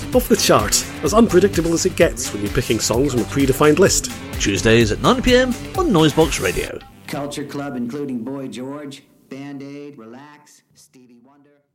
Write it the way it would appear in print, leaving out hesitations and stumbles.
Off the chart, as unpredictable as it gets when you're picking songs from a predefined list. Tuesdays at 9pm on Noisebox Radio. Culture Club, including Boy George, Band-Aid, Relax, Stevie Wonder.